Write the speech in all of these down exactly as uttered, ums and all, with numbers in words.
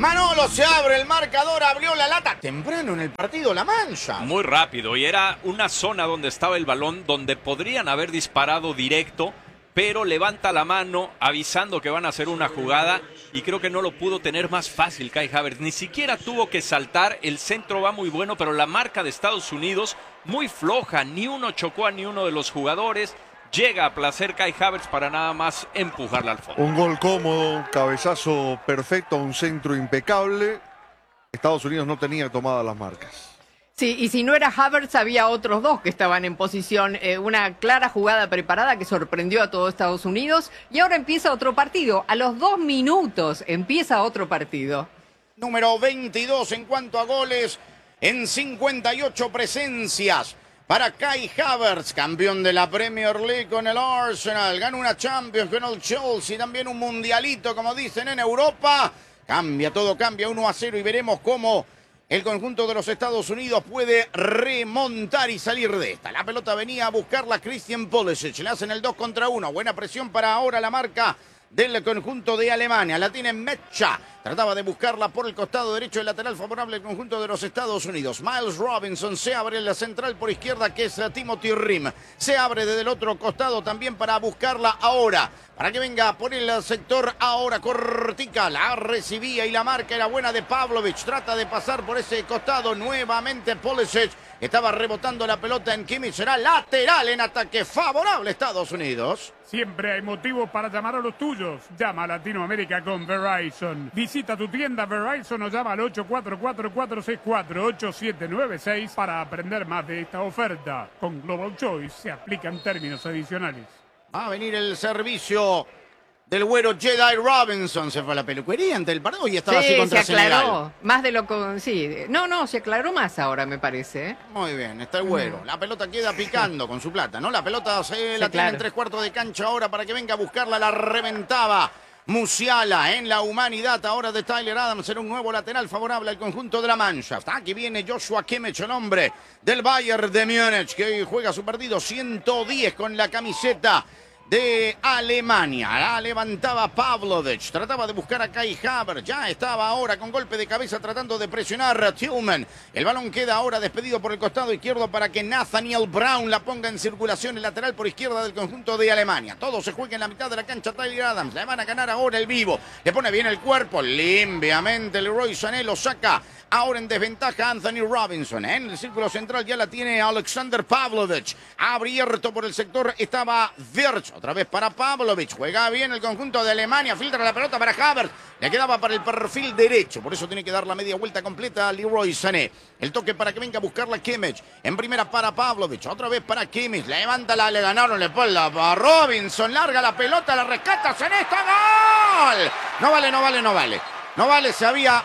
Manolo, se abre el marcador, abrió la lata. Temprano en el partido La Mancha. Muy rápido, y era una zona donde estaba el balón, donde podrían haber disparado directo, pero levanta la mano avisando que van a hacer una jugada, y creo que no lo pudo tener más fácil Kai Havertz. Ni siquiera tuvo que saltar, el centro va muy bueno, pero la marca de Estados Unidos muy floja, ni uno chocó a ni uno de los jugadores. Llega a placer Kai Havertz para nada más empujarla al fondo. Un gol cómodo, cabezazo perfecto, un centro impecable. Estados Unidos no tenía tomadas las marcas. Sí, y si no era Havertz, había otros dos que estaban en posición. Eh, una clara jugada preparada que sorprendió a todo Estados Unidos. Y ahora empieza otro partido. A los dos minutos empieza otro partido. Número veintidós en cuanto a goles en cincuenta y ocho presencias. Para Kai Havertz, campeón de la Premier League con el Arsenal. Gana una Champions con el Chelsea. También un mundialito, como dicen en Europa. Cambia, todo cambia, uno a cero. Y veremos cómo el conjunto de los Estados Unidos puede remontar y salir de esta. La pelota venía a buscarla Christian Pulisic. Le hacen el dos contra uno. Buena presión para ahora la marca del conjunto de Alemania. La tiene Mecha. Trataba de buscarla por el costado derecho, el lateral favorable del conjunto de los Estados Unidos. Miles Robinson se abre en la central por izquierda, que es Timothy Rim. Se abre desde el otro costado también para buscarla ahora. Para que venga por el sector ahora Cortica. La recibía y la marca era buena de Pavlovic. Trata de pasar por ese costado nuevamente Pulisic. Estaba rebotando la pelota en Kimmich. Será lateral en ataque favorable Estados Unidos. Siempre hay motivos para llamar a los tuyos. Llama a Latinoamérica con Verizon. Visita tu tienda Verizon o llama al ocho cuatro cuatro, cuatro seis cuatro, ocho siete nueve seis para aprender más de esta oferta. Con Global Choice se aplican términos adicionales. Va a venir el servicio del güero Jedi Robinson. Se fue a la peluquería ante el partido y estaba sí, así contra se aclaró. Senegal. Más de lo que... Sí. No, no, se aclaró más ahora, me parece. ¿eh? Muy bien, está el güero. La pelota queda picando con su plata, ¿no? La pelota se Sí, la tiene claro. en tres cuartos de cancha ahora para que venga a buscarla. La reventaba Musiala en la humanidad ahora de Tyler Adams. Será un nuevo lateral favorable al conjunto de la Mancha. Hasta aquí viene Joshua Kimmich, el hombre del Bayern de Múnich, que hoy juega su partido ciento diez con la camiseta de Alemania. La levantaba Pavlovic, trataba de buscar a Kai Havertz, ya estaba ahora con golpe de cabeza tratando de presionar a Tillman. El balón queda ahora despedido por el costado izquierdo para que Nathaniel Brown la ponga en circulación, el lateral por izquierda del conjunto de Alemania. Todo se juega en la mitad de la cancha. Tyler Adams, le van a ganar ahora el vivo, le pone bien el cuerpo, limpiamente Leroy Sané lo saca. Ahora en desventaja Anthony Robinson. En el círculo central ya la tiene Alexander Pavlovic. Abierto por el sector estaba Wirtz. Otra vez para Pavlovic. Juega bien el conjunto de Alemania. Filtra la pelota para Havertz. Le quedaba para el perfil derecho. Por eso tiene que dar la media vuelta completa a Leroy Sané. El toque para que venga a buscarla Kimmich. En primera para Pavlovic. Otra vez para Kimmich. Levanta la, le ganaron la espalda a Robinson. Larga la pelota, la rescata Sané. ¡Está gol! No vale, no vale, no vale. No vale, se había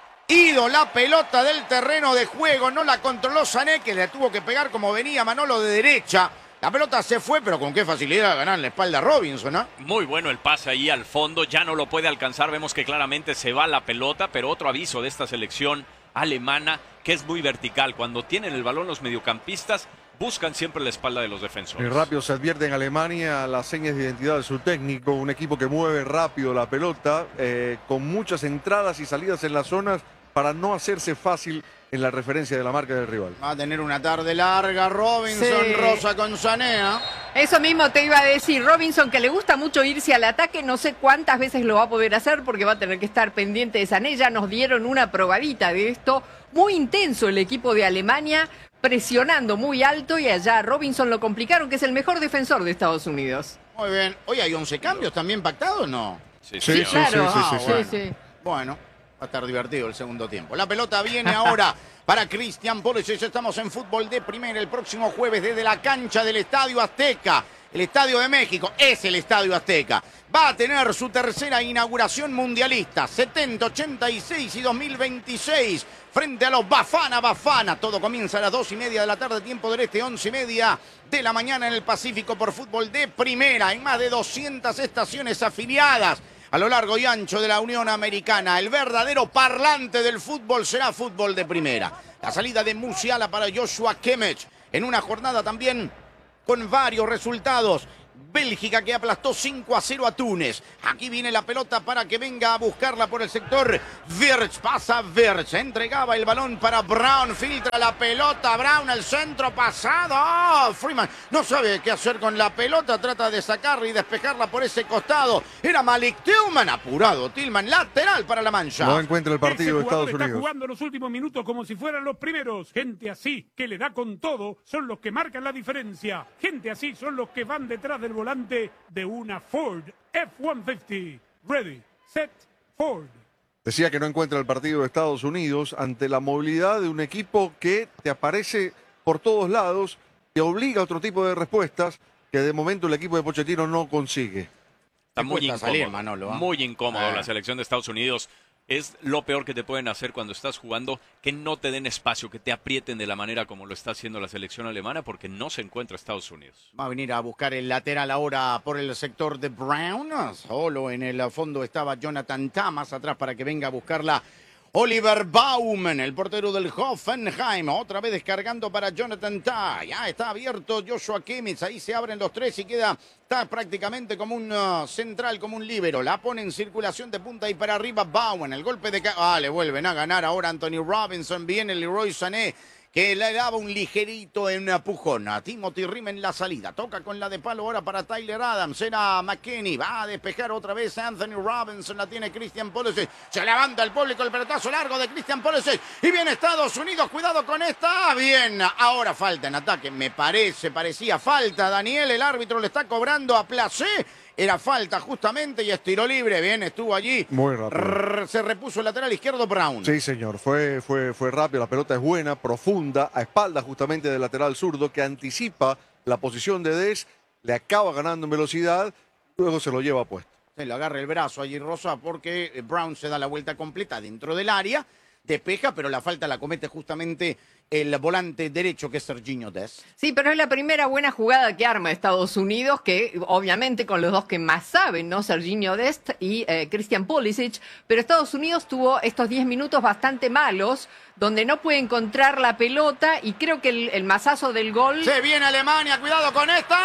ido la pelota del terreno de juego, no la controló Sané, que le tuvo que pegar como venía Manolo de derecha. La pelota se fue, pero con qué facilidad ganar la espalda a Robinson, ¿no? Muy bueno el pase ahí al fondo, ya no lo puede alcanzar, vemos que claramente se va la pelota, pero otro aviso de esta selección alemana, que es muy vertical. Cuando tienen el balón los mediocampistas, buscan siempre la espalda de los defensores. Y rápido se advierte en Alemania las señas de identidad de su técnico, un equipo que mueve rápido la pelota, eh, con muchas entradas y salidas en las zonas para no hacerse fácil en la referencia de la marca del rival. Va a tener una tarde larga Robinson, Sí. Rosa con Sané, ¿eh? Eso mismo te iba a decir, Robinson, que le gusta mucho irse al ataque, no sé cuántas veces lo va a poder hacer porque va a tener que estar pendiente de Sané. Ya nos dieron una probadita de esto. Muy intenso el equipo de Alemania, presionando muy alto, y allá a Robinson lo complicaron, que es el mejor defensor de Estados Unidos. Muy bien. Oye, ¿hay once cambios también pactados o no? Sí, Sí, señor. sí, claro. sí, sí, Ah, sí, bueno. sí. Bueno, va a estar divertido el segundo tiempo. La pelota viene ahora para Christian Pulisic. Estamos en fútbol de primera el próximo jueves desde la cancha del Estadio Azteca. El Estadio de México es el Estadio Azteca. Va a tener su tercera inauguración mundialista, setenta, ochenta y seis y dos mil veintiséis, frente a los Bafana Bafana. Todo comienza a las dos y media de la tarde, tiempo del este, once y media de la mañana en el Pacífico por fútbol de primera, en más de doscientas estaciones afiliadas a lo largo y ancho de la Unión Americana. El verdadero parlante del fútbol será fútbol de primera. La salida de Musiala para Joshua Kimmich en una jornada también con varios resultados Bélgica que aplastó cinco a cero a Túnez. Aquí viene la pelota para que venga a buscarla por el sector. Wirtz, pasa Wirtz, entregaba el balón para Brown, filtra la pelota, Brown al centro pasado. Oh, Freeman no sabe qué hacer con la pelota, trata de sacarla y despejarla por ese costado. Era Malik Tillman, apurado Tillman, lateral para la Mannschaft. No encuentra el partido de Estados Está Unidos. jugando los últimos minutos como si fueran los primeros. Gente así, que le da con todo, son los que marcan la diferencia. Gente así son los que van detrás del volante de una Ford F ciento cincuenta. Ready, set, Ford. Decía que no encuentra el partido de Estados Unidos ante la movilidad de un equipo que te aparece por todos lados, te obliga a otro tipo de respuestas que de momento el equipo de Pochettino no consigue. Está muy cuesta incómodo, salir, Manolo, ¿eh? muy incómodo Eh. la selección de Estados Unidos. Es lo peor que te pueden hacer cuando estás jugando, que no te den espacio, que te aprieten de la manera como lo está haciendo la selección alemana, porque no se encuentra Estados Unidos. Va a venir a buscar el lateral ahora por el sector de Brown. Solo en el fondo estaba Jonathan Tah, más atrás para que venga a buscarla Oliver Baumann, el portero del Hoffenheim. Otra vez descargando para Jonathan Tah. Ya está abierto Joshua Kimmich. Ahí se abren los tres y queda Tah prácticamente como un uh, central, como un líbero. La pone en circulación de punta y para arriba Baumann. El golpe de... Ah, le vuelven a ganar ahora Anthony Robinson. Viene Leroy Sané, que le daba un ligerito empujón a Timothy Rim en la salida. Toca con la de palo ahora para Tyler Adams. Era McKennie. Va a despejar otra vez a Anthony Robinson. La tiene Christian Pulisic. Se levanta el público. El pelotazo largo de Christian Pulisic. Y viene Estados Unidos. Cuidado con esta. Bien. Ahora falta en ataque. Me parece, parecía falta. Daniel, el árbitro le está cobrando a Placé. Era falta justamente y es tiro libre. Bien, estuvo allí. Muy rápido. Rrr, se repuso el lateral izquierdo Brown. Sí, señor, fue, fue, fue rápido, la pelota es buena, profunda, a espaldas justamente del lateral zurdo que anticipa la posición de Dest, le acaba ganando en velocidad, luego se lo lleva puesto. Se le agarra el brazo allí Rosa porque Brown se da la vuelta completa dentro del área, despeja, pero la falta la comete justamente el volante derecho que es Serginho Dest. Sí, pero es la primera buena jugada que arma Estados Unidos, que obviamente con los dos que más saben, ¿no? Serginho Dest y eh, Christian Pulisic, pero Estados Unidos tuvo estos diez minutos bastante malos, donde no puede encontrar la pelota y creo que el, el mazazo del gol... Se viene Alemania, cuidado con esta.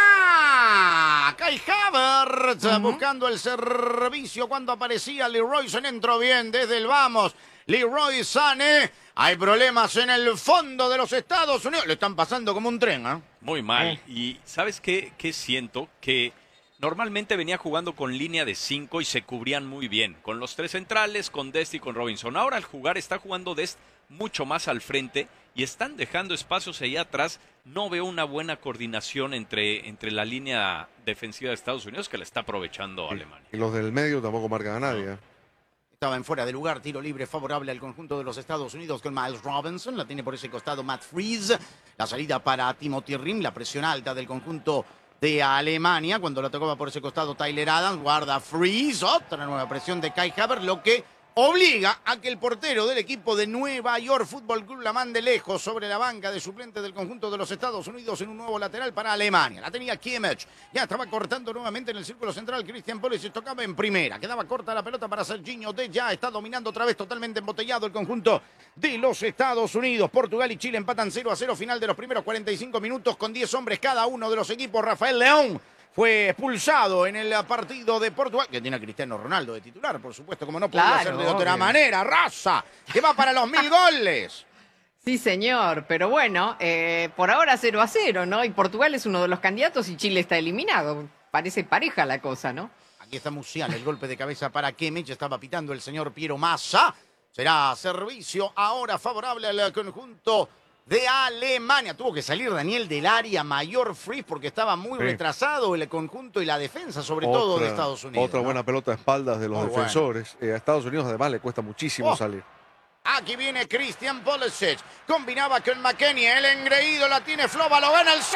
Kai Havertz uh-huh. buscando el servicio cuando aparecía Leroy Sané, entró bien desde el vamos. Leroy Sané, hay problemas en el fondo de los Estados Unidos. Le están pasando como un tren, ¿eh? Muy mal. Eh. Y ¿sabes qué, qué siento? Que normalmente venía jugando con línea de cinco y se cubrían muy bien. Con los tres centrales, con Dest y con Robinson. Ahora al jugar está jugando Dest mucho más al frente y están dejando espacios ahí atrás. No veo una buena coordinación entre, entre la línea defensiva de Estados Unidos que la está aprovechando Sí. Alemania. Y los del medio tampoco marcan a nadie. ¿eh? Estaba en fuera de lugar, tiro libre favorable al conjunto de los Estados Unidos con Miles Robinson. La tiene por ese costado Matt Freeze. La salida para Timothy Rim, la presión alta del conjunto de Alemania. Cuando la tocaba por ese costado Tyler Adams, guarda Freeze. Otra nueva presión de Kai Havertz, lo que obliga a que el portero del equipo de Nueva York Fútbol Club la mande lejos sobre la banca de suplentes del conjunto de los Estados Unidos en un nuevo lateral para Alemania. La tenía Kimmich, ya estaba cortando nuevamente en el círculo central. Christian Pulisic tocaba en primera, quedaba corta la pelota para Serginho Dest, ya está dominando otra vez totalmente embotellado el conjunto de los Estados Unidos. Portugal y Chile empatan cero a cero, final de los primeros cuarenta y cinco minutos con diez hombres cada uno de los equipos. Rafael León fue expulsado en el partido de Portugal, que tiene a Cristiano Ronaldo de titular, por supuesto, como no podía Claro, ser de otra obvio. manera. Raza, que va para los mil goles. Sí, señor, pero bueno, eh, por ahora cero a cero, ¿no? Y Portugal es uno de los candidatos y Chile está eliminado. Parece pareja la cosa, ¿no? Aquí está Musiala, el golpe de cabeza para Kimmich, estaba pitando el señor Piero Massa. Será servicio ahora favorable al conjunto de Alemania. Tuvo que salir Daniel del área mayor Freeze porque estaba muy Sí. retrasado el conjunto y la defensa, sobre todo de Estados Unidos. Otra ¿no? buena pelota a espaldas de los Muy defensores. Eh, a Estados Unidos además le cuesta muchísimo Oh. salir. Aquí viene Christian Pulisic. Combinaba con McKennie. El engreído la tiene Flova. Lo gana el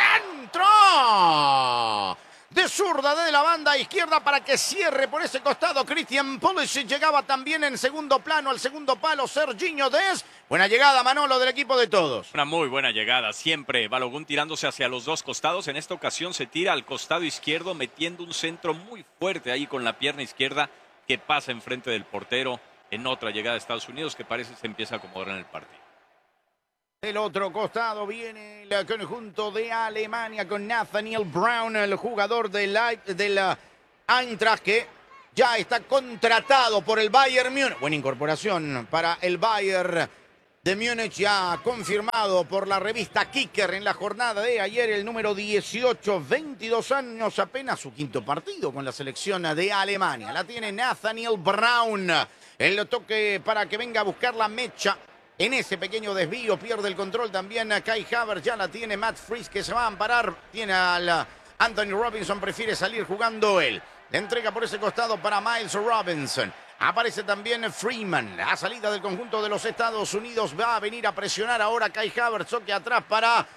centro. De zurda desde la banda izquierda para que cierre por ese costado. Christian Pulisic llegaba también en segundo plano al segundo palo. Serginho Dest. Buena llegada, Manolo, del equipo de todos. Una muy buena llegada, siempre Balogun tirándose hacia los dos costados. En esta ocasión se tira al costado izquierdo, metiendo un centro muy fuerte ahí con la pierna izquierda que pasa enfrente del portero en otra llegada de Estados Unidos que parece se empieza a acomodar en el partido. Del otro costado viene el conjunto de Alemania con Nathaniel Brown, el jugador de la, de la Eintracht, que ya está contratado por el Bayern Múnich. Buena incorporación para el Bayern de Múnich, ya confirmado por la revista Kicker en la jornada de ayer, el número dieciocho, veintidós años, apenas su quinto partido con la selección de Alemania. La tiene Nathaniel Brown. El toque para que venga a buscar la mecha. En ese pequeño desvío pierde el control también Kai Havertz, ya la tiene Matt Fries que se va a amparar, tiene al Anthony Robinson, prefiere salir jugando él. Le entrega por ese costado para Miles Robinson. Aparece también Freeman, la salida del conjunto de los Estados Unidos, va a venir a presionar ahora Kai Havertz, toque atrás para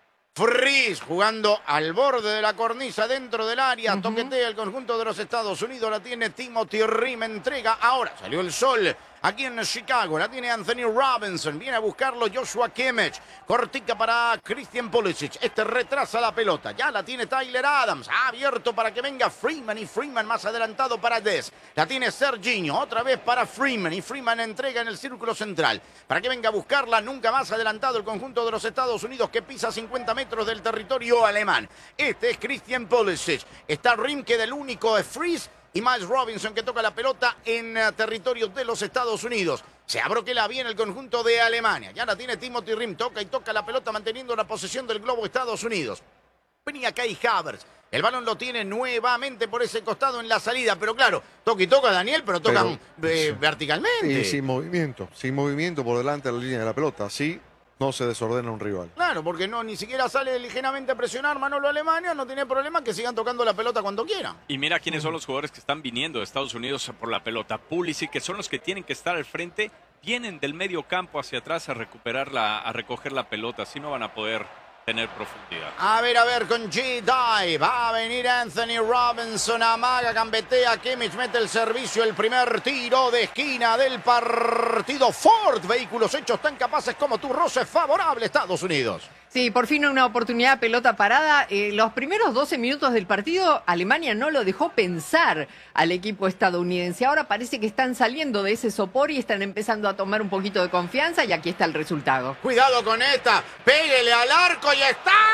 Fries, jugando al borde de la cornisa dentro del área, uh-huh. Toquetea el conjunto de los Estados Unidos, la tiene Timothy Ream, entrega, ahora salió el sol aquí en Chicago, la tiene Anthony Robinson, viene a buscarlo Joshua Kimmich, cortica para Christian Pulisic, este retrasa la pelota, ya la tiene Tyler Adams, ha abierto para que venga Freeman y Freeman más adelantado para Dest, la tiene Serginho, otra vez para Freeman y Freeman entrega en el círculo central, para que venga a buscarla, nunca más adelantado el conjunto de los Estados Unidos que pisa cincuenta metros del territorio alemán, este es Christian Pulisic, está Ream que del único es Fries, y Miles Robinson que toca la pelota en uh, territorio de los Estados Unidos. Se abroquela bien el conjunto de Alemania. Ya la tiene Timothy Ream, toca y toca la pelota manteniendo la posesión del globo Estados Unidos. Venía Kai Havertz. El balón lo tiene nuevamente por ese costado en la salida, pero claro, toca y toca Daniel, pero tocan pero, eh, sí. verticalmente. Y sin movimiento, sin movimiento por delante de la línea de la pelota, así no se desordena un rival. Claro, porque no ni siquiera sale ligeramente a presionar Manolo Alemania, no tiene problema que sigan tocando la pelota cuando quieran. Y mira quiénes son los jugadores que están viniendo de Estados Unidos por la pelota. Pulisic, que son los que tienen que estar al frente, vienen del medio campo hacia atrás a recuperar la, a recoger la pelota, así no van a poder tener profundidad. A ver, a ver, con G-Dive, va a venir Anthony Robinson, amaga, gambetea, Kimmich mete el servicio, el primer tiro de esquina del partido. Ford, vehículos hechos tan capaces como tú, roce favorable Estados Unidos. Sí, por fin una oportunidad, pelota parada. Eh, los primeros doce minutos del partido, Alemania no lo dejó pensar al equipo estadounidense. Ahora parece que están saliendo de ese sopor y están empezando a tomar un poquito de confianza y aquí está el resultado. Cuidado con esta, pégale al arco y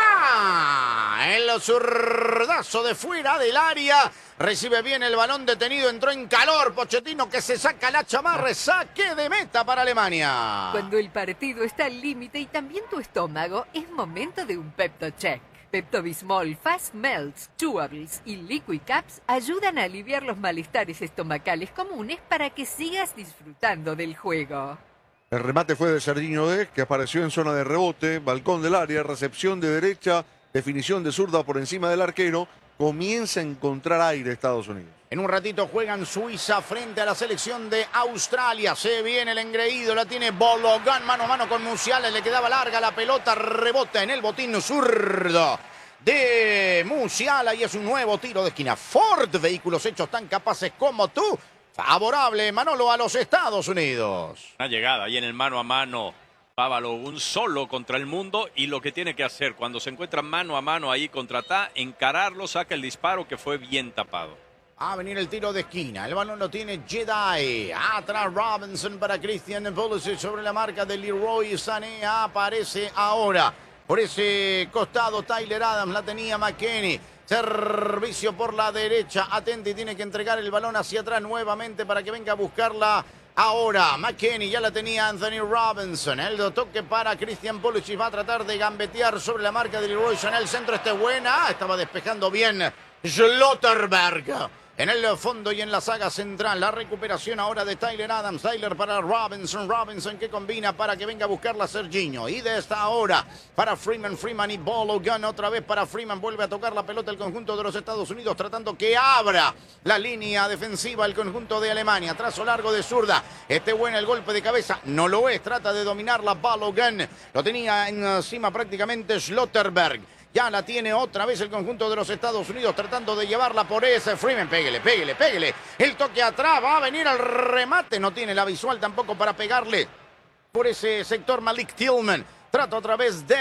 está. El zurdazo de fuera del área. Recibe bien el balón detenido, entró en calor Pochettino que se saca la chamarra, saque de meta para Alemania. Cuando el partido está al límite y también tu estómago, es momento de un Pepto Check. Pepto-Bismol, Fast Melts, Chewables y Liquid Caps ayudan a aliviar los malestares estomacales comunes para que sigas disfrutando del juego. El remate fue de Serginho Dest, que apareció en zona de rebote, balcón del área, recepción de derecha, definición de zurda por encima del arquero. Comienza a encontrar aire Estados Unidos. En un ratito juegan Suiza frente a la selección de Australia. Se viene el engreído, la tiene Balogun mano a mano con Musiala. Le quedaba larga la pelota, rebota en el botín zurdo de Musiala y es un nuevo tiro de esquina. Ford, vehículos hechos tan capaces como tú. Favorable, Manolo, a los Estados Unidos. Una llegada ahí en el mano a mano. Balogun solo contra el mundo y lo que tiene que hacer cuando se encuentra mano a mano ahí contra Ta, encararlo, saca el disparo que fue bien tapado. Va a venir el tiro de esquina, el balón lo tiene Jedi, atrás Robinson para Christian Pulisic sobre la marca de Leroy Sané, aparece ahora por ese costado Tyler Adams, la tenía McKennie. Servicio por la derecha, atente y tiene que entregar el balón hacia atrás nuevamente para que venga a buscarla. Ahora, McKennie ya la tenía Anthony Robinson. El toque para Christian Pulisic. Va a tratar de gambetear sobre la marca de Leroy Sané. El centro este buena. Estaba despejando bien Schlotterberg. En el fondo y en la saga central, la recuperación ahora de Tyler Adams. Tyler para Robinson. Robinson que combina para que venga a buscarla Serginho. Y de esta hora para Freeman. Freeman y Balogun. Otra vez para Freeman. Vuelve a tocar la pelota el conjunto de los Estados Unidos. Tratando que abra la línea defensiva el conjunto de Alemania. Trazo largo de zurda. Este bueno el golpe de cabeza. No lo es. Trata de dominarla Balogun. Lo tenía encima prácticamente Schlotterberg. Ya la tiene otra vez el conjunto de los Estados Unidos tratando de llevarla por ese Freeman. Péguele, péguele, péguele. El toque atrás, va a venir el remate. No tiene la visual tampoco para pegarle por ese sector Malik Tillman. Trata otra vez Dest.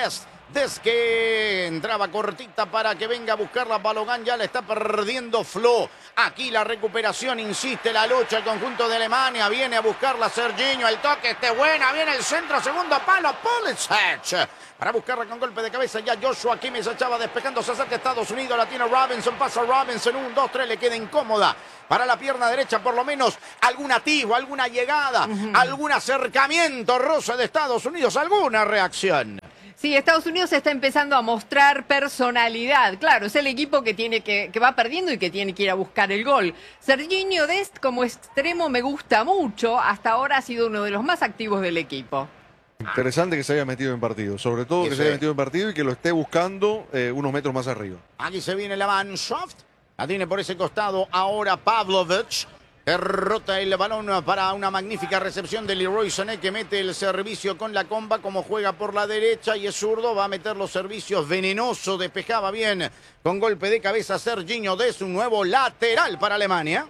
Des que entraba cortita para que venga a buscarla Balogan, ya la está perdiendo Flo. Aquí la recuperación, insiste la lucha, el conjunto de Alemania, viene a buscarla Serginho, el toque este buena, viene el centro, segundo palo, Pulisic. Para buscarla con golpe de cabeza, ya Joshua Kimmich echaba despejando, se acerca Estados Unidos, la tiene Robinson, pasa Robinson, un, dos, tres, le queda incómoda. Para la pierna derecha, por lo menos, algún atisbo, alguna llegada, uh-huh. algún acercamiento, roce de Estados Unidos, alguna reacción. Sí, Estados Unidos está empezando a mostrar personalidad. Claro, es el equipo que tiene que, que va perdiendo y que tiene que ir a buscar el gol. Serginho Dest como extremo me gusta mucho. Hasta ahora ha sido uno de los más activos del equipo. Interesante que se haya metido en partido. Sobre todo que sí. se haya metido en partido y que lo esté buscando eh, unos metros más arriba. Aquí se viene la Mannschaft. La tiene por ese costado ahora Pavlovic. Derrota el balón para una magnífica recepción de Leroy Sané, que mete el servicio con la comba, como juega por la derecha y es zurdo, va a meter los servicios venenoso, despejaba bien con golpe de cabeza Serginho Dest, un nuevo lateral para Alemania.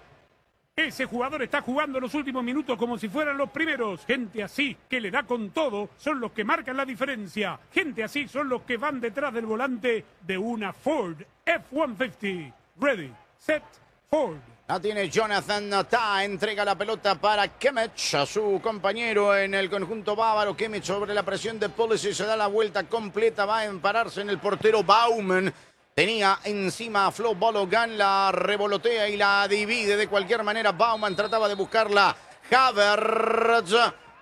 Ese jugador está jugando los últimos minutos como si fueran los primeros. Gente así, que le da con todo, son los que marcan la diferencia. Gente así son los que van detrás del volante de una Ford F ciento cincuenta. Ready, set, Ford. La tiene Jonathan Tah, entrega la pelota para Kimmich, a su compañero en el conjunto bávaro. Kimmich sobre la presión de Pulisic, se da la vuelta completa, va a empararse en el portero Baumann. Tenía encima a Flo Balogan, la revolotea y la divide de cualquier manera. Baumann trataba de buscarla. Havertz.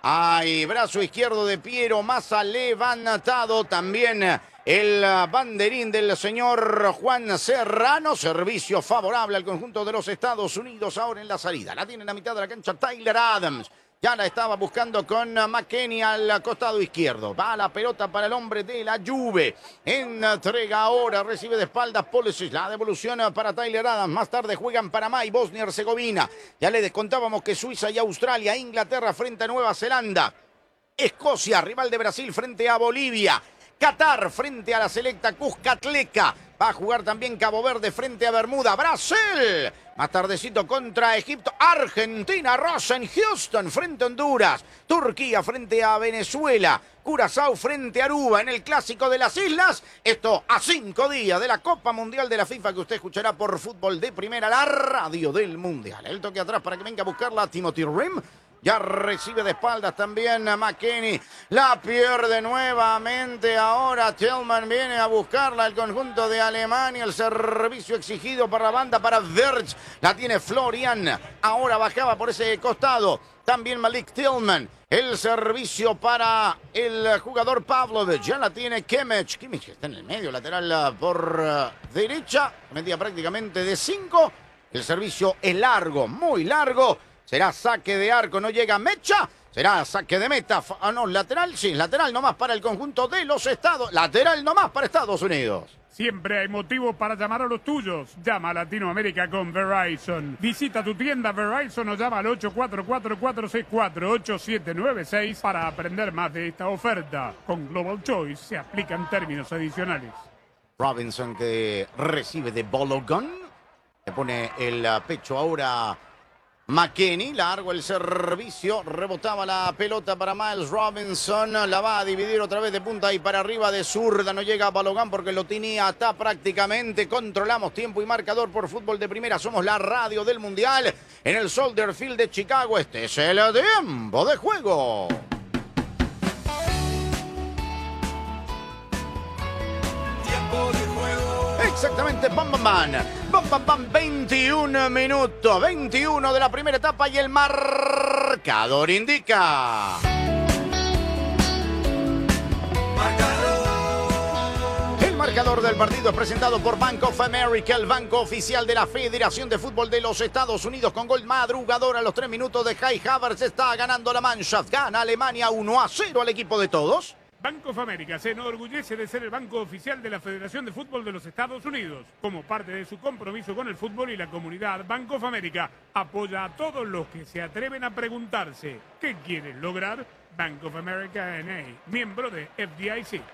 Ay, brazo izquierdo de Piero Massa levantado. También el banderín del señor Juan Serrano. Servicio favorable al conjunto de los Estados Unidos ahora en la salida. La tiene en la mitad de la cancha Tyler Adams. Ya la estaba buscando con McKennie al costado izquierdo. Va la pelota para el hombre de la Juve. Entrega ahora, recibe de espaldas Pulisic. La devolución para Tyler Adams. Más tarde juegan Panamá y Bosnia-Herzegovina. Ya le descontábamos que Suiza y Australia, Inglaterra frente a Nueva Zelanda. Escocia, rival de Brasil frente a Bolivia. Qatar frente a la selecta Cuscatleca. Va a jugar también Cabo Verde frente a Bermuda. Brasil. Más tardecito contra Egipto. Argentina, Rosa en Houston frente a Honduras. Turquía frente a Venezuela. Curazao frente a Aruba en el Clásico de las Islas. Esto a cinco días de la Copa Mundial de la FIFA, que usted escuchará por Fútbol de Primera, la radio del Mundial. El toque atrás para que venga a buscarla Timothy Rim. Ya recibe de espaldas también a McKennie. La pierde nuevamente. Ahora Tillman viene a buscarla. El conjunto de Alemania. El servicio exigido para la banda para Wirtz. La tiene Florian. Ahora bajaba por ese costado. También Malik Tillman. El servicio para el jugador Pavlovic. Ya la tiene Kimmich. Kimmich está en el medio, lateral por uh, derecha. Media prácticamente de cinco. El servicio es largo, muy largo. Será saque de arco, no llega Mecha. Será saque de meta. Ah, no, lateral, sí, lateral nomás para el conjunto de los Estados. Lateral nomás para Estados Unidos. Siempre hay motivos para llamar a los tuyos. Llama a Latinoamérica con Verizon. Visita tu tienda Verizon o llama al ocho cuatro cuatro, cuatro seis cuatro, ocho siete nueve seis para aprender más de esta oferta. Con Global Choice se aplican términos adicionales. Robinson, que recibe de Balogun. Le pone el pecho ahora McKennie, largo el servicio, rebotaba la pelota para Miles Robinson, la va a dividir otra vez de punta y para arriba de zurda, no llega a Balogun porque lo tenía hasta prácticamente. Controlamos tiempo y marcador por Fútbol de Primera, somos la radio del Mundial en el Soldier Field de Chicago. Este es el tiempo de juego. Tiempo de juego. Exactamente, bam, bam, bam, bam, bam, bam, veintiún minutos, veintiuno de la primera etapa y el marcador indica. El marcador del partido es presentado por Bank of America, el banco oficial de la Federación de Fútbol de los Estados Unidos, con gol madrugador a los tres minutos de Kai Havertz. Está ganando la Mannschaft, gana Alemania uno a cero al equipo de todos. Bank of America se enorgullece de ser el banco oficial de la Federación de Fútbol de los Estados Unidos. Como parte de su compromiso con el fútbol y la comunidad, Bank of America apoya a todos los que se atreven a preguntarse ¿qué quieren lograr? Bank of America N A, miembro de F D I C.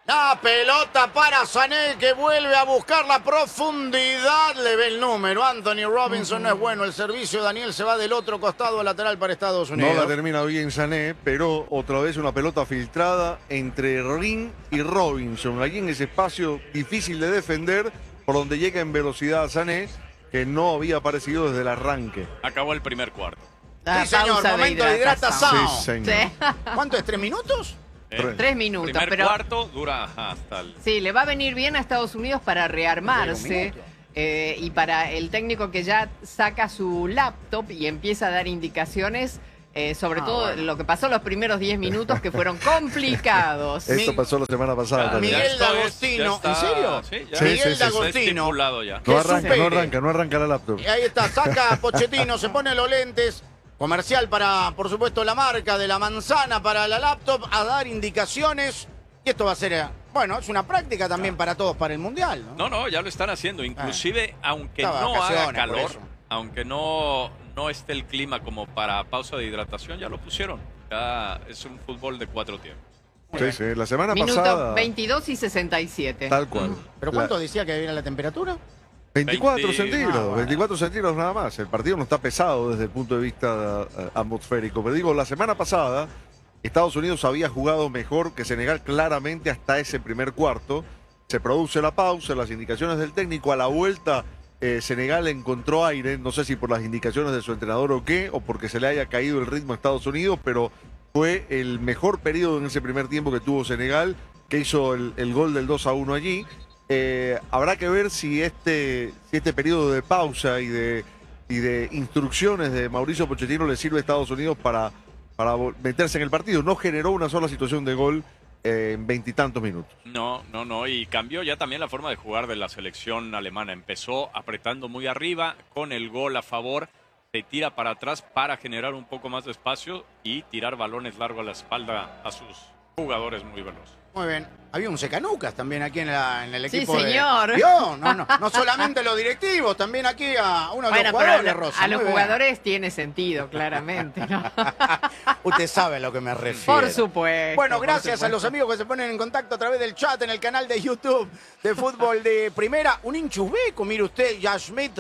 La pelota para Sané, que vuelve a buscar la profundidad. Le ve el número. Anthony Robinson no es bueno. El servicio, Daniel, se va del otro costado lateral para Estados Unidos. No la termina bien Sané, pero otra vez una pelota filtrada entre Ring y Robinson. Allí en ese espacio difícil de defender, por donde llega en velocidad Sané, que no había aparecido desde el arranque. Acabó el primer cuarto. La Sí, señor. pausa Momento de hidratación. Sí, señor. Sí. ¿Cuánto es? ¿Tres minutos? Eh, Tres minutos, primer pero cuarto dura ajá, hasta el... sí, le va a venir bien a Estados Unidos para Llega un rearmarse minuto. eh, y para el técnico que ya saca su laptop y empieza a dar indicaciones, eh, sobre Ah, todo bueno. lo que pasó los primeros diez minutos que fueron complicados. Esto Mi- pasó la semana pasada Ya, también. Miguel ya esto es- D'Agostino, ya está- ¿en serio? Sí, ya Sí, Miguel sí, sí, sí. está D'Agostino. estipulado ya. No que arranca, supere. no arranca, no arranca la laptop. Y ahí está, saca Pochettino, se pone los lentes. Comercial para, por supuesto, la marca de la manzana para la laptop, a dar indicaciones. Y esto va a ser, eh, bueno, es una práctica también para todos para el Mundial, ¿no? No, no, ya lo están haciendo. Inclusive, aunque Está de no haga vacaciones, por calor, eso. aunque no, no esté el clima como para pausa de hidratación, ya lo pusieron. Ya es un fútbol de cuatro tiempos. Sí, sí, la semana Minuto pasada. veintidós y sesenta y siete. Tal cual. ¿Pero La- cuánto decía que era la temperatura? veinticuatro veinte, centígrados, ah, bueno. veinticuatro centígrados nada más. El partido no está pesado desde el punto de vista eh, atmosférico. Pero digo, la semana pasada Estados Unidos había jugado mejor que Senegal claramente hasta ese primer cuarto. Se produce la pausa, las indicaciones del técnico. A la vuelta eh, Senegal encontró aire, no sé si por las indicaciones de su entrenador o qué, o porque se le haya caído el ritmo a Estados Unidos, pero fue el mejor periodo en ese primer tiempo que tuvo Senegal, que hizo el, el gol del dos a uno allí. Eh, habrá que ver si este, si este periodo de pausa y de, y de instrucciones de Mauricio Pochettino le sirve a Estados Unidos para, para vol- meterse en el partido. No generó una sola situación de gol eh, en veintitantos minutos. No, no, no. Y cambió ya también la forma de jugar de la selección alemana. Empezó apretando muy arriba, con el gol a favor. Se tira para atrás para generar un poco más de espacio y tirar balones largos a la espalda a sus jugadores muy veloces. Muy bien. Había un secanucas también aquí en, la- en el Sí, equipo. de- señor. ¿Vio? No, no, no solamente los directivos, también aquí a uno de Bueno, los pero a, jugadores, lo- Rosa. a los Muy bien. jugadores tiene sentido, claramente, ¿no? Usted sabe a lo que me refiero. Por supuesto. Bueno, por gracias a supuesto. los amigos que se ponen en contacto a través del chat en el canal de YouTube de Fútbol de Primera. Un hincha uzbeco, mire usted, Yashmit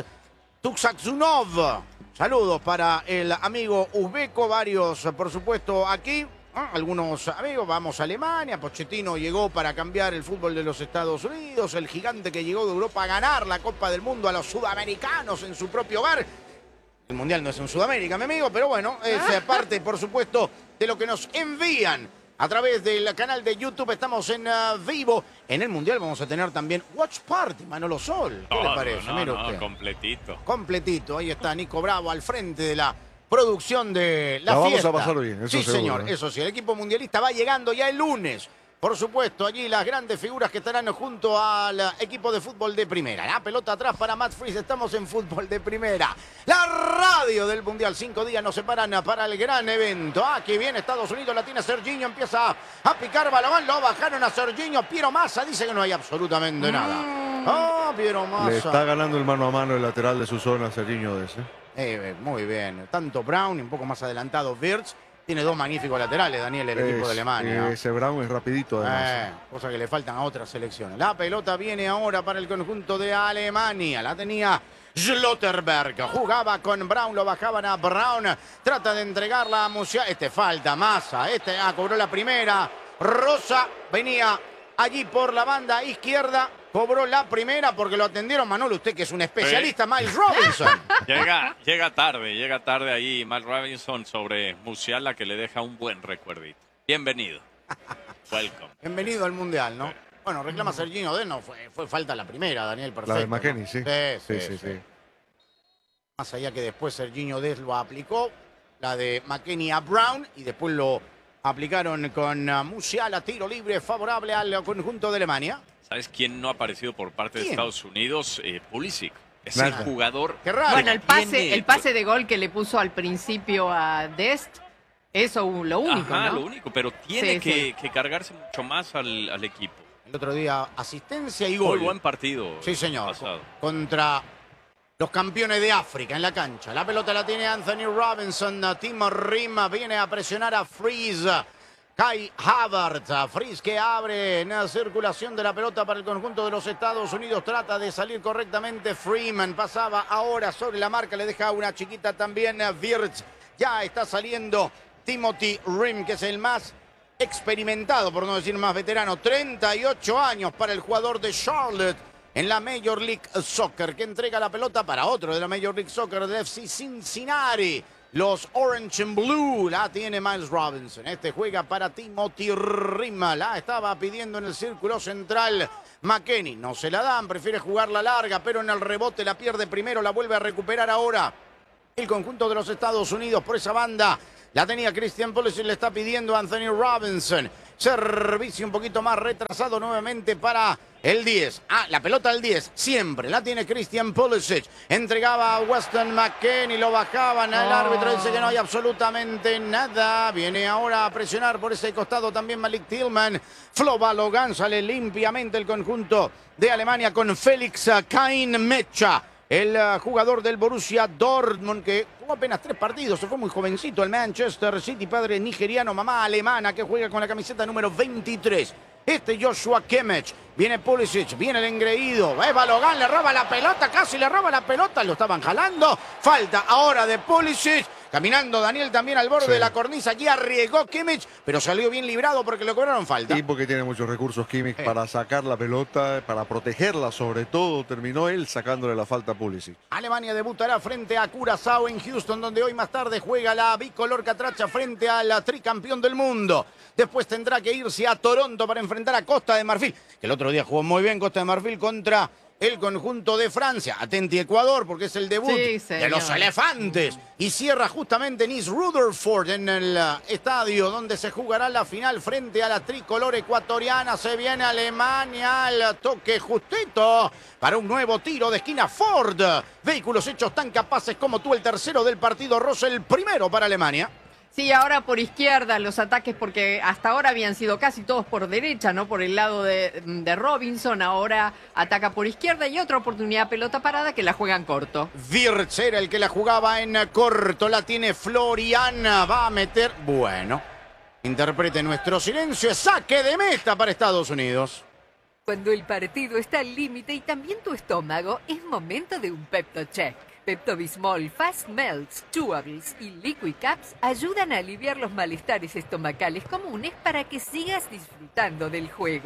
Tuxaksunov. Saludos para el amigo uzbeco, varios, por supuesto, aquí. Ah, algunos amigos, vamos a Alemania. Pochettino llegó para cambiar el fútbol de los Estados Unidos. El gigante que llegó de Europa a ganar la Copa del Mundo a los sudamericanos en su propio hogar. El Mundial no es en Sudamérica, mi amigo, pero bueno, es eh, parte, por supuesto, de lo que nos envían a través del canal de YouTube. Estamos en uh, vivo. En el Mundial vamos a tener también Watch Party, Manolo Sol. ¿Qué le Todo, parece? no, Mire no, usted. completito. Completito. Ahí está Nico Bravo al frente de la producción de la, La vamos fiesta. a pasar bien, eso Sí, seguro, señor, ¿eh? eso sí. El equipo mundialista va llegando ya el lunes. Por supuesto, allí las grandes figuras que estarán junto al equipo de fútbol de primera. La pelota atrás para Matt Freeze. Estamos en fútbol de primera. La radio del Mundial. Cinco días nos separan para el gran evento. Aquí viene Estados Unidos. La tiene Serginho. Empieza a picar balón. Lo bajaron a Serginho. Piero Massa dice que no hay absolutamente nada. Ah, Piero Massa. Le está ganando el mano a mano el lateral de su zona, Serginho Dez. ¿eh? Eh, muy bien. Tanto Brown y un poco más adelantado Wirtz. Tiene dos magníficos laterales, Daniel, el equipo Es- de Alemania. eh, Ese Brown es rapidito además. Eh, cosa que le faltan a otras selecciones. La pelota viene ahora para el conjunto de Alemania. La tenía Schlotterberg. Jugaba con Brown, lo bajaban a Brown. Trata de entregarla a Musiala. Este falta, Massa. Este ah, cobró la primera. Rosa venía allí por la banda izquierda. Cobró la primera porque lo atendieron. Manolo, usted que es un especialista, Miles Robinson. Llega, llega tarde, llega tarde ahí Mal Robinson sobre Musiala, que le deja un buen recuerdito. Bienvenido. Welcome. Bienvenido al Mundial, ¿no? Bueno, reclama Serginho Dez, no, fue, fue falta la primera, Daniel, perfecto. La de McKennie, ¿no? sí. Sí, sí, Sí, sí, sí. sí. Más allá que después Serginho Dez lo aplicó, la de McKennie a Brown, y después lo aplicaron con uh, Musiala, tiro libre favorable al conjunto de Alemania. ¿Sabes quién no ha aparecido por parte de ¿Quién? Estados Unidos? Eh, Pulisic. Es Nada. el jugador. Qué raro. Bueno, el pase, tiene- el pase de gol que le puso al principio a Dest, eso lo único, Ajá, ¿no? lo único, pero tiene Sí, que, sí. que cargarse mucho más al, al equipo. El otro día, asistencia y Muy gol. buen partido. Sí, señor. pasado. Contra los campeones de África en la cancha. La pelota la tiene Anthony Robinson. Timo Rima viene a presionar a Freeze. Kai Havertz, Fries que abre en la circulación de la pelota para el conjunto de los Estados Unidos. Trata de salir correctamente Freeman. Pasaba ahora sobre la marca. Le deja una chiquita también a Wirtz. Ya está saliendo Timothy Rim, que es el más experimentado, por no decir más veterano. treinta y ocho años para el jugador de Charlotte en la Major League Soccer, que entrega la pelota para otro de la Major League Soccer del F C Cincinnati. Los Orange and Blue la tiene Miles Robinson. Este juega para Timothy Rima. La estaba pidiendo en el círculo central McKennie. No se la dan, prefiere jugarla larga, pero en el rebote la pierde primero, la vuelve a recuperar ahora el conjunto de los Estados Unidos por esa banda. La tenía Christian Pulisic, le está pidiendo Anthony Robinson. Servicio un poquito más retrasado nuevamente para el diez. Ah, la pelota al diez, siempre la tiene Christian Pulisic. Entregaba a Weston McKennie, lo bajaban. El árbitro dice que no hay absolutamente nada. Viene ahora a presionar por ese costado también Malik Tillman. Flo Balogan, sale limpiamente el conjunto de Alemania con Félix Kain-Mecha. El uh, jugador del Borussia Dortmund, que jugó apenas tres partidos, se fue muy jovencito. El Manchester City, padre nigeriano, mamá alemana, que juega con la camiseta número veintitrés. Este Joshua Kimmich, viene Pulisic, viene el engreído. Eh, Balogan le roba la pelota, casi le roba la pelota, lo estaban jalando. Falta ahora de Pulisic. Caminando Daniel también al borde sí. de la cornisa. Aquí arriesgó Kimmich, pero salió bien librado porque le cobraron falta. Y porque tiene muchos recursos Kimmich eh. para sacar la pelota, para protegerla sobre todo. Terminó él sacándole la falta a Pulisic. Alemania debutará frente a Curazao en Houston, donde hoy más tarde juega la bicolor catracha frente al tricampeón del mundo. Después tendrá que irse a Toronto para enfrentar a Costa de Marfil, que el otro día jugó muy bien Costa de Marfil contra el conjunto de Francia. Atenti Ecuador, porque es el debut sí, de los elefantes. Y cierra justamente Nice Rutherford en el uh, estadio donde se jugará la final frente a la tricolor ecuatoriana. Se viene Alemania al toque justito para un nuevo tiro de esquina. Ford. Vehículos hechos tan capaces como tú, el tercero del partido. Russell, el primero para Alemania. Sí, ahora por izquierda los ataques, porque hasta ahora habían sido casi todos por derecha, ¿no? Por el lado de, de Robinson, ahora ataca por izquierda y otra oportunidad pelota parada que la juegan corto. Wirtz era el que la jugaba en corto, la tiene Floriana, va a meter, bueno, interprete nuestro silencio, es saque de meta para Estados Unidos. Cuando el partido está al límite y también tu estómago, es momento de un Pepto Check. Pepto-Bismol, Fast Melts, Chewables y Liquid Caps ayudan a aliviar los malestares estomacales comunes para que sigas disfrutando del juego.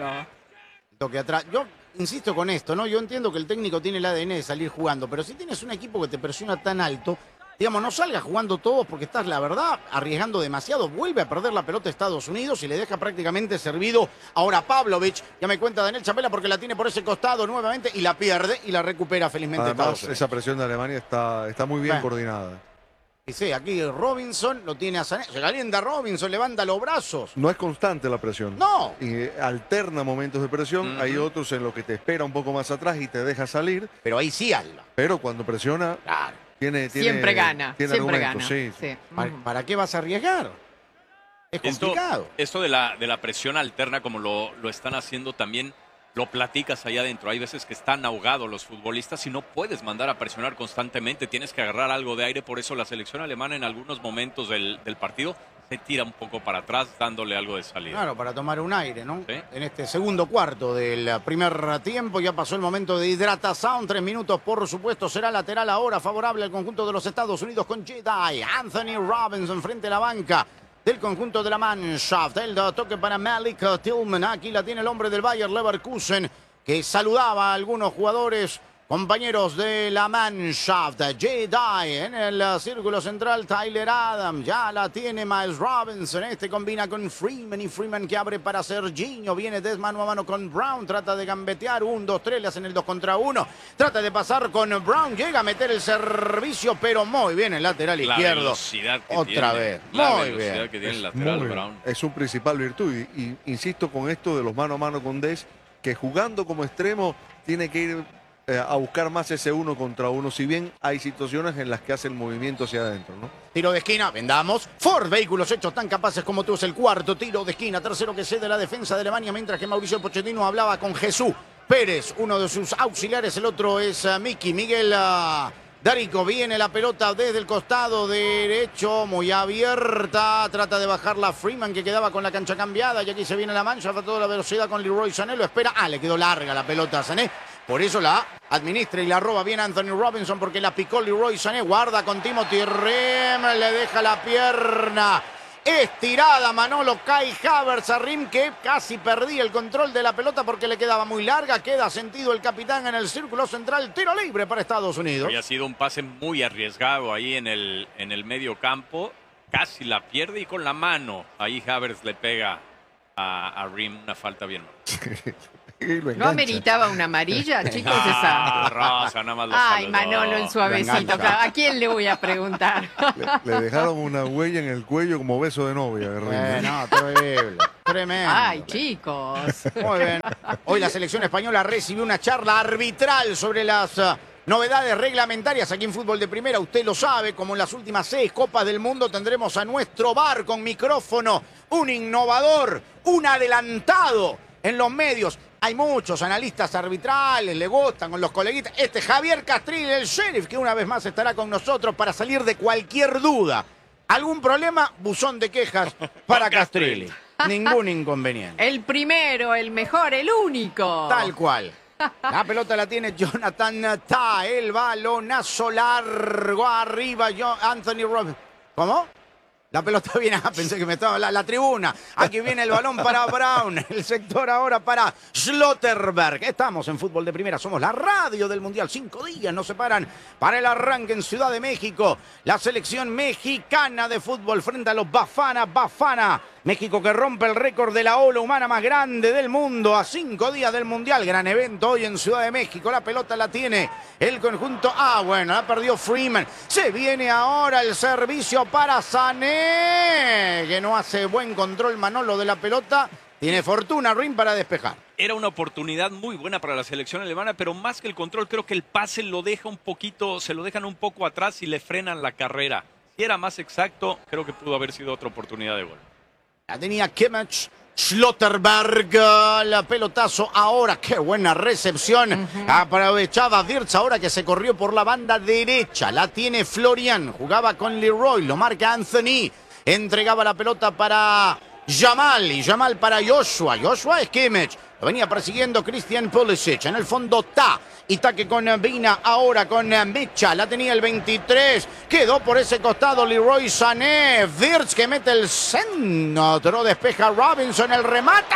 Toque atrás. Yo insisto con esto, ¿no? Yo entiendo que el técnico tiene el A D N de salir jugando, pero si tienes un equipo que te presiona tan alto, digamos, no salgas jugando todos porque estás, la verdad, arriesgando demasiado. Vuelve a perder la pelota Estados Unidos y le deja prácticamente servido ahora Pavlovich. Ya me cuenta Daniel Chapela porque la tiene por ese costado nuevamente y la pierde y la recupera felizmente. Además, esa presión de Alemania está, está muy bien bueno. coordinada. Y sí, aquí Robinson lo tiene a Sané. Se calienta Robinson, levanta los brazos. No es constante la presión. No. Y alterna momentos de presión. Uh-huh. Hay otros en los que te espera un poco más atrás y te deja salir. Pero ahí sí habla. Pero cuando presiona... Claro. Tiene, tiene, siempre gana, tiene siempre gana. Sí. Sí. ¿Para, ¿Para qué vas a arriesgar? Es complicado. Esto, esto de, la, de la presión alterna, como lo, lo están haciendo también, lo platicas allá adentro. Hay veces que están ahogados los futbolistas y no puedes mandar a presionar constantemente. Tienes que agarrar algo de aire. Por eso la selección alemana en algunos momentos del, del partido se tira un poco para atrás, dándole algo de salida. Claro, para tomar un aire, ¿no? ¿Sí? En este segundo cuarto del primer tiempo ya pasó el momento de hidratación. Tres minutos, por supuesto, será lateral ahora favorable al conjunto de los Estados Unidos con Jedi. Anthony Robinson frente a la banca del conjunto de la Mannschaft. El toque para Malik Tillman. Aquí la tiene el hombre del Bayer Leverkusen, que saludaba a algunos jugadores, compañeros de la Mannschaft. Jedi en el círculo central, Tyler Adams. Ya la tiene Miles Robinson. Este combina con Freeman y Freeman que abre para Serginho. Viene de mano a mano con Brown. Trata de gambetear. Un, dos, tres. Le hacen el dos contra uno. Trata de pasar con Brown. Llega a meter el servicio, pero muy bien el lateral la izquierdo. Velocidad que Otra tiene, vez. La muy velocidad bien. que tiene Es el lateral muy, Brown. Es su principal virtud. Y, y insisto con esto de los mano a mano con Dest, que jugando como extremo tiene que ir Eh, a buscar más ese uno contra uno, si bien hay situaciones en las que hace el movimiento hacia adentro, ¿no? Tiro de esquina, vendamos. Ford, vehículos hechos tan capaces como tú, es el cuarto tiro de esquina. Tercero que cede la defensa de Alemania, mientras que Mauricio Pochettino hablaba con Jesús Pérez, uno de sus auxiliares. El otro es uh, Miki, Miguel uh, Darico, viene la pelota desde el costado derecho, muy abierta. Trata de bajarla Freeman, que quedaba con la cancha cambiada. Y aquí se viene la mancha, a toda la velocidad con Leroy Sané. Lo espera. Ah, le quedó larga la pelota a Sané. Por eso la administra y la roba bien Anthony Robinson, porque la picó Leroy Sané. Guarda con Timothy Rim, le deja la pierna estirada Manolo Kai Havertz a Rim, que casi perdía el control de la pelota porque le quedaba muy larga. Queda sentido el capitán en el círculo central. Tiro libre para Estados Unidos. Había sido un pase muy arriesgado ahí en el, en el medio campo. Casi la pierde y con la mano ahí Havertz le pega a, a Rim una falta bien. ¿No ameritaba una amarilla, chicos? Ah, esa? Rosa, nada más lo Ay, saludó. Manolo, el suavecito. ¿A quién le voy a preguntar? Le, le dejaron una huella en el cuello como beso de novia. Eh, no, terrible. Tremendo. Ay, chicos. Muy bien. Hoy la selección española recibió una charla arbitral sobre las uh, novedades reglamentarias aquí en Fútbol de Primera. Usted lo sabe, como en las últimas seis Copas del Mundo tendremos a nuestro V A R con micrófono, un innovador, un adelantado en los medios. Hay muchos analistas arbitrales, le gustan con los coleguitas. Este Javier Castrilli, el sheriff, que una vez más estará con nosotros para salir de cualquier duda. ¿Algún problema? Buzón de quejas para Castrilli. Ningún inconveniente. El primero, el mejor, el único. Tal cual. La pelota la tiene Jonathan Tah. El balonazo largo arriba. Yo, Anthony Robinson. ¿Cómo? La pelota viene, ah, pensé que me estaba la, la tribuna. Aquí viene el balón para Brown. El sector ahora para Schlotterberg. Estamos en Fútbol de Primera. Somos la radio del Mundial. Cinco días nos separan para el arranque en Ciudad de México. La selección mexicana de fútbol frente a los Bafana Bafana. México que rompe el récord de la ola humana más grande del mundo a cinco días del Mundial. Gran evento hoy en Ciudad de México. La pelota la tiene el conjunto. Ah, bueno, la perdió Freeman. Se viene ahora el servicio para Sané, que no hace buen control Manolo de la pelota. Tiene fortuna Rim para despejar. Era una oportunidad muy buena para la selección alemana, pero más que el control, creo que el pase lo deja un poquito, se lo dejan un poco atrás y le frenan la carrera. Si era más exacto, creo que pudo haber sido otra oportunidad de gol. La tenía Kimmich, Schlotterberg, la pelotazo ahora, qué buena recepción. Uh-huh. Aprovechaba Wirtz ahora que se corrió por la banda derecha. La tiene Florian, jugaba con Leroy, lo marca Anthony. Entregaba la pelota para Yamal y Yamal para Joshua. Joshua es Kimmich. Lo venía persiguiendo Christian Pulisic. En el fondo Ta. Y taque con Vina, ahora con Mecha. La tenía el veintitrés. Quedó por ese costado Leroy Sané. Wirtz que mete el centro. Despeja Robinson el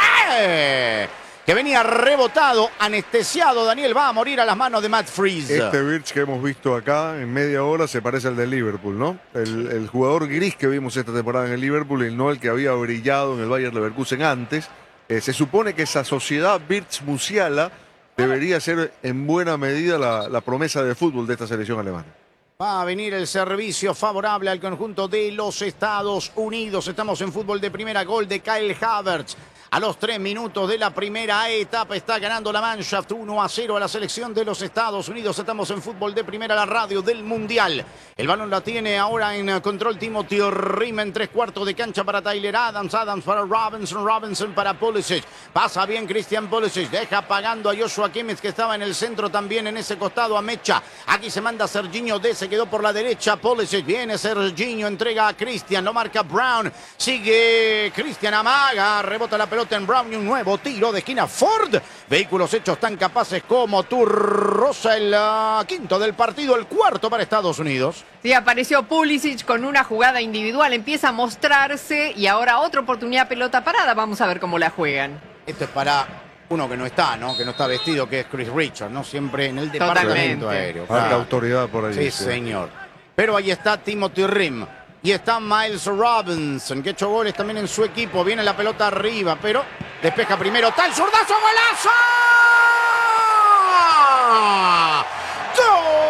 remate. Que venía rebotado, anestesiado. Daniel va a morir a las manos de Matt Freeze. Este Wirtz que hemos visto acá en media hora se parece al del Liverpool, ¿no? El, el jugador gris que vimos esta temporada en el Liverpool y no el que había brillado en el Bayer Leverkusen antes. Eh, se supone que esa sociedad Wirtz-Musiala debería ser en buena medida la, la promesa de fútbol de esta selección alemana. Va a venir el servicio favorable al conjunto de los Estados Unidos. Estamos en Fútbol de Primera. Gol de Kyle Havertz. A los tres minutos de la primera etapa está ganando la Mannschaft uno a cero a la selección de los Estados Unidos. Estamos en Fútbol de Primera, la radio del Mundial. El balón la tiene ahora en control Timothy Rim en tres cuartos de cancha para Tyler Adams. Adams para Robinson, Robinson para Pulisic. Pasa bien Christian Pulisic. Deja pagando a Joshua Kimmich, que estaba en el centro también en ese costado a Mecha. Aquí se manda Serginho D. Se quedó por la derecha. Pulisic viene Serginho, entrega a Christian. Lo marca Brown. Sigue Christian, amaga. Rebota la pelota en Brown y un nuevo tiro de esquina. Ford. Vehículos hechos tan capaces como tú. Rosa el uh, quinto del partido, el cuarto para Estados Unidos. Sí, apareció Pulisic con una jugada individual. Empieza a mostrarse y ahora otra oportunidad, pelota parada. Vamos a ver cómo la juegan. Esto es para uno que no está, ¿no? Que no está vestido, que es Chris Richards, ¿no? Siempre en el departamento Totalmente. aéreo. Para Claro. la autoridad por allí. Sí, sí. señor. Pero ahí está Timothy Rim. Y está Miles Robinson, que ha hecho goles también en su equipo. Viene la pelota arriba, pero despeja primero. ¡Tal zurdazo, golazo! ¡Gol!